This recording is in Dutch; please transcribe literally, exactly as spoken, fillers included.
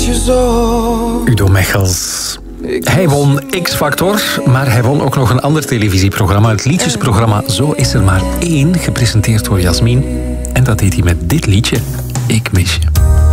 Udo Mechels. Hij won X-Factor, maar hij won ook nog een ander televisieprogramma. Het liedjesprogramma Zo is er maar één, gepresenteerd door Jasmin. En dat deed hij met dit liedje, Ik mis je.